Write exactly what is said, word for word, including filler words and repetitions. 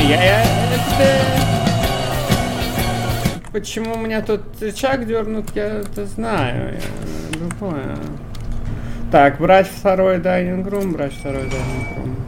я, я это... Почему у меня тут рычаг дернут, я это знаю. Я другое. Так, брать второй дайнинг рум, брать второй дайнинг рум.